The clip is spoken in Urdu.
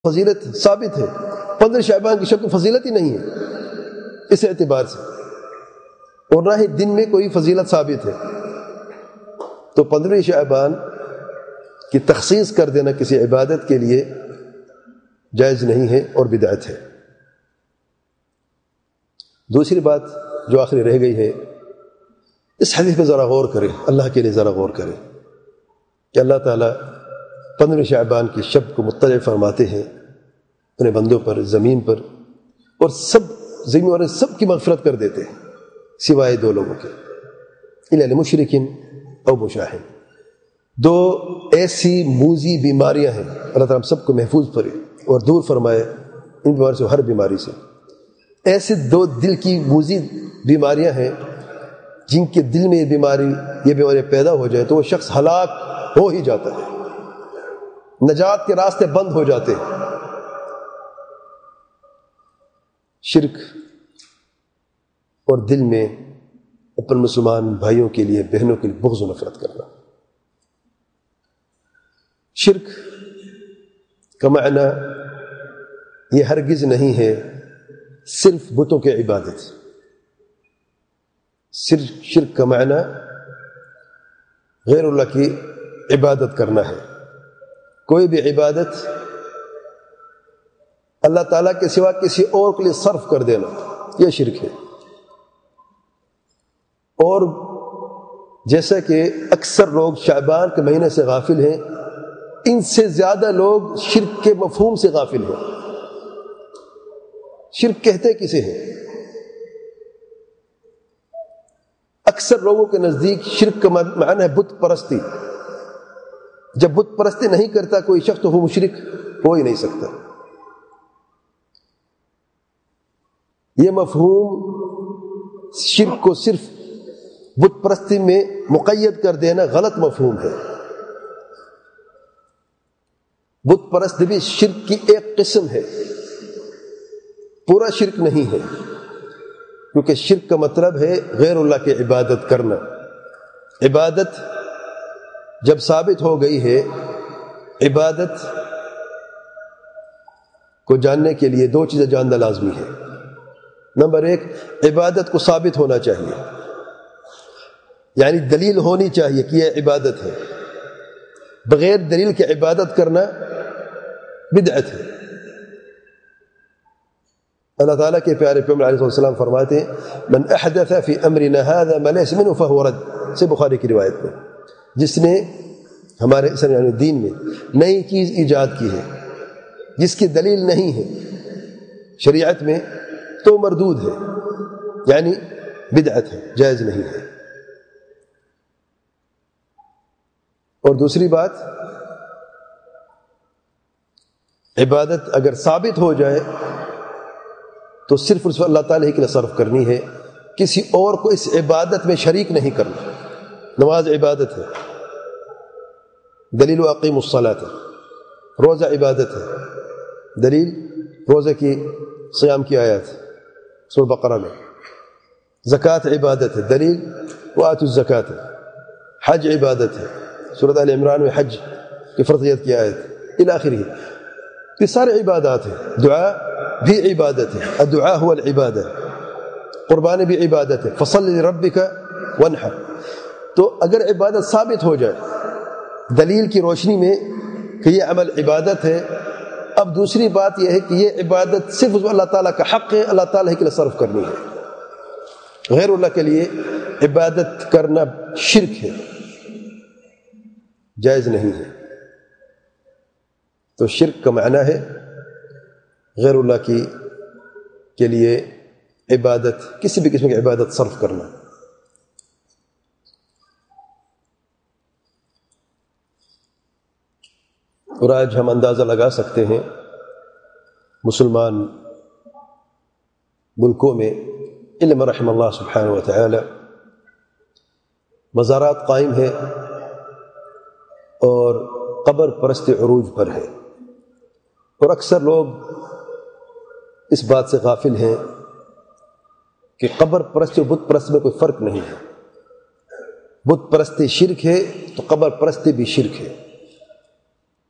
فضیلت ثابت ہے، 15 شعبان کی شب کو فضیلت ہی نہیں ہے اس اعتبار سے، اور نہ ہی دن میں کوئی فضیلت ثابت ہے، تو 15 شعبان کی تخصیص کر دینا کسی عبادت کے لیے جائز نہیں ہے اور بدعت ہے۔ دوسری بات جو آخری رہ گئی ہے، اس حدیث پہ ذرا غور کریں، اللہ کے لیے ذرا غور کریں کہ اللہ تعالیٰ 15 شعبان کی شب کو مطلع فرماتے ہیں اپنے بندوں پر، زمین پر، اور سب زمین والے سب کی مغفرت کر دیتے ہیں سوائے 2 لوگوں کے، الا لمشرکین او مشاہن۔ 2 ایسی موذی بیماریاں ہیں، اللہ تعالیٰ ہم سب کو محفوظ کرے اور دور فرمائے ان بیماریوں سے، ہر بیماری سے۔ ایسے 2 دل کی موذی بیماریاں ہیں جن کے دل میں یہ بیماری پیدا ہو جائے تو وہ شخص ہلاک ہو ہی جاتا ہے، نجات کے راستے بند ہو جاتے ہیں۔ شرک اور دل میں اپنے مسلمان بھائیوں کے لیے، بہنوں کے لیے بغض و نفرت کرنا۔ شرک کا معنی یہ ہرگز نہیں ہے صرف بتوں کی عبادت، صرف شرک کا معنی غیر اللہ کی عبادت کرنا ہے۔ کوئی بھی عبادت اللہ تعالیٰ کے سوا کسی اور کے لیے صرف کر دینا، یہ شرک ہے۔ اور جیسا کہ اکثر لوگ شعبان کے مہینے سے غافل ہیں، ان سے زیادہ لوگ شرک کے مفہوم سے غافل ہیں۔ شرک کہتے کسے ہیں؟ اکثر لوگوں کے نزدیک شرک کا معنی ہے بت پرستی۔ جب بت پرستی نہیں کرتا کوئی شخص تو وہ مشرک ہو ہی نہیں سکتا۔ یہ مفہوم شرک کو صرف بت پرستی میں مقید کر دینا غلط مفہوم ہے۔ بت پرست بھی شرک کی ایک قسم ہے، پورا شرک نہیں ہے، کیونکہ شرک کا مطلب ہے غیر اللہ کی عبادت کرنا۔ عبادت جب ثابت ہو گئی ہے، عبادت کو جاننے کے لیے 2 چیزیں جاننا لازمی ہے۔ نمبر 1، عبادت کو ثابت ہونا چاہیے، یعنی دلیل ہونی چاہیے کہ یہ عبادت ہے۔ بغیر دلیل کے عبادت کرنا بدعت ہے۔ اللہ تعالیٰ کے پیارے پیغمبر علیہ السلام فرماتے ہیں من احدث فی امرنا هذا ما ليس منه فهو رد، سے بخاری کی روایت میں، جس نے ہمارے یعنی دین میں نئی چیز ایجاد کی ہے جس کی دلیل نہیں ہے شریعت میں تو مردود ہے، یعنی بدعت ہے، جائز نہیں ہے۔ اور دوسری بات، عبادت اگر ثابت ہو جائے تو صرف اللہ تعالیٰ ہی کے لیے صرف کرنی ہے، کسی اور کو اس عبادت میں شریک نہیں کرنا۔ نماز عبادت ہے، دلیل اقیم الصلاۃ، روزہ عبادت ہے، دلیل روزہ کی صیام کی آیات سورہ بقرہ میں، زکوٰۃ عبادت ہے، دلیل وآتوا الزکوٰۃ، حج عبادت ہے، سورۃ آل عمران میں حج کی فرضیت کی آیت الی آخرہ۔ یہ سارے عبادات ہیں۔ دعا بھی عبادت ہے، الدعاء هو العبادہ، قربانی بھی عبادت ہے، فصل لربک وانحر۔ تو اگر عبادت ثابت ہو جائے دلیل کی روشنی میں کہ یہ عمل عبادت ہے، اب دوسری بات یہ ہے کہ یہ عبادت صرف اللہ تعالیٰ کا حق ہے، اللہ تعالیٰ کے لیے صرف کرنی ہے۔ غیر اللہ کے لیے عبادت کرنا شرک ہے، جائز نہیں ہے۔ تو شرک کا معنی ہے غیر اللہ کے لیے عبادت، کسی بھی قسم کی عبادت صرف کرنا۔ اور آج ہم اندازہ لگا سکتے ہیں مسلمان ملکوں میں علم رحم اللہ سبحانہ و تعالی مزارات قائم ہے اور قبر پرست عروج پر ہے، اور اکثر لوگ اس بات سے غافل ہیں کہ قبر پرست اور بت پرست میں کوئی فرق نہیں ہے۔ بت پرستی شرک ہے تو قبر پرستی بھی شرک ہے۔